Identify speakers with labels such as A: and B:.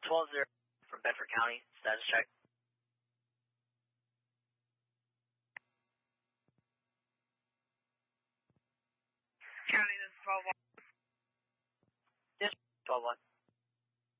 A: 12-0 from Bedford County, status check.
B: County, this is 12-1.
A: Yes, 12-1.